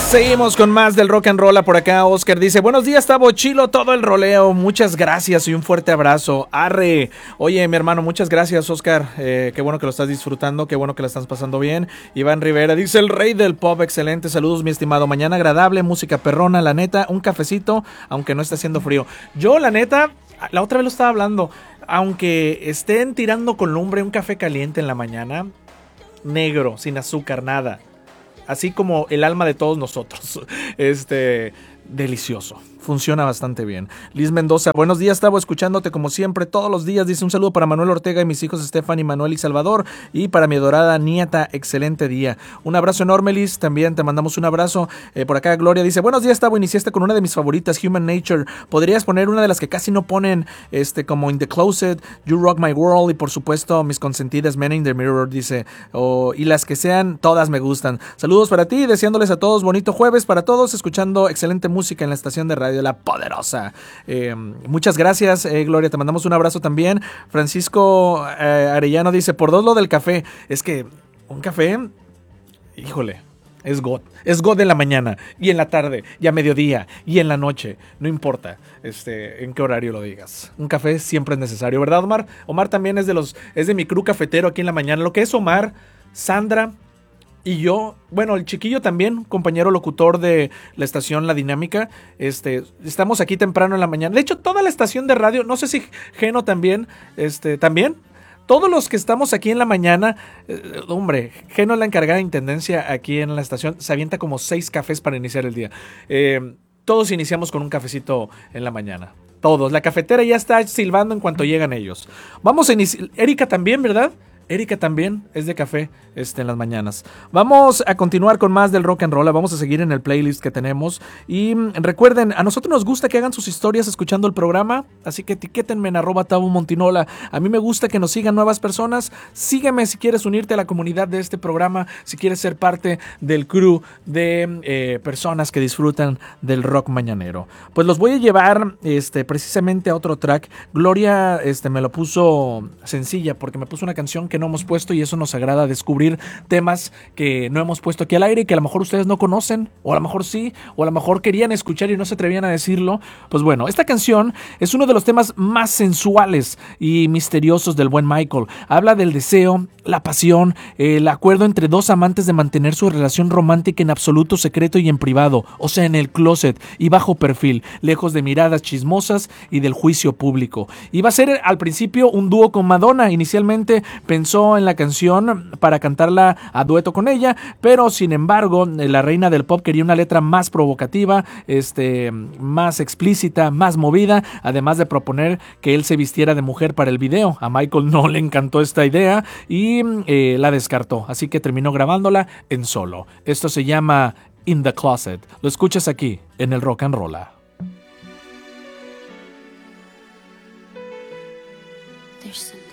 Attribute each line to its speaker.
Speaker 1: Seguimos con más del rock and roll. Por acá Oscar dice: buenos días, Tavo, chilo todo el roleo, muchas gracias y un fuerte abrazo. Arre. Oye, mi hermano, muchas gracias, Oscar, qué bueno que lo estás disfrutando, qué bueno que la estás pasando bien. Iván Rivera dice: el rey del pop, excelente, saludos mi estimado, mañana agradable, música perrona, la neta, un cafecito, aunque no esté haciendo frío. Yo, la neta, la otra vez lo estaba hablando, aunque estén tirando con lumbre, un café caliente en la mañana, negro, sin azúcar, nada. Así como el alma de todos nosotros. Delicioso. Funciona bastante bien. Liz Mendoza: buenos días, estaba escuchándote como siempre todos los días. Dice: un saludo para Manuel Ortega y mis hijos Estefan y Manuel y Salvador, y para mi adorada nieta, excelente día. Un abrazo enorme, Liz, también te mandamos un abrazo. Por acá Gloria dice: buenos días, Tavo, iniciaste con una de mis favoritas, Human Nature. ¿Podrías poner una de las que casi no ponen, como In the Closet, You Rock My World y por supuesto mis consentidas, Men in the Mirror? Dice, y las que sean, todas me gustan. Saludos para ti, deseándoles a todos bonito jueves para todos, escuchando excelente música en la estación de radio La Poderosa. Muchas gracias, Gloria, te mandamos un abrazo también. Francisco Arellano dice: por dos lo del café. Es que un café, híjole, es God en la mañana y en la tarde y a mediodía y en la noche, no importa en qué horario lo digas. Un café siempre es necesario, ¿verdad, Omar? Omar también es de mi crew cafetero aquí en la mañana. Lo que es Omar, Sandra y yo, bueno, el chiquillo también, compañero locutor de la estación La Dinámica, estamos aquí temprano en la mañana. De hecho, toda la estación de radio, no sé si Geno también, también. Todos los que estamos aquí en la mañana, hombre, Geno es la encargada de intendencia aquí en la estación, se avienta como 6 cafés para iniciar el día. Todos iniciamos con un cafecito en la mañana. Todos. La cafetera ya está silbando en cuanto llegan ellos. Vamos a iniciar. Erika también, ¿verdad? Erika también es de café en las mañanas. Vamos a continuar con más del rock and roll. Vamos a seguir en el playlist que tenemos. Y recuerden, a nosotros nos gusta que hagan sus historias escuchando el programa. Así que etiquétenme en @TavoMontinola. A mí me gusta que nos sigan nuevas personas. Sígueme si quieres unirte a la comunidad de este programa. Si quieres ser parte del crew de personas que disfrutan del rock mañanero. Pues los voy a llevar precisamente a otro track. Gloria me lo puso sencilla porque me puso una canción que no hemos puesto y eso nos agrada, descubrir temas que no hemos puesto aquí al aire y que a lo mejor ustedes no conocen, o a lo mejor sí, o a lo mejor querían escuchar y no se atrevían a decirlo. Pues bueno, esta canción es uno de los temas más sensuales y misteriosos del buen Michael. Habla del deseo, la pasión, el acuerdo entre dos amantes de mantener su relación romántica en absoluto secreto y en privado, o sea, en el closet y bajo perfil, lejos de miradas chismosas y del juicio público. Iba a ser al principio un dúo con Madonna. Inicialmente pensó en la canción para cantarla a dueto con ella, pero sin embargo la reina del pop quería una letra más provocativa, más explícita, más movida, además de proponer que él se vistiera de mujer para el video. A Michael no le encantó esta idea y la descartó, así que terminó grabándola en solo. Esto se llama In the Closet. Lo escuchas aquí en el Rock and Roll.
Speaker 2: There's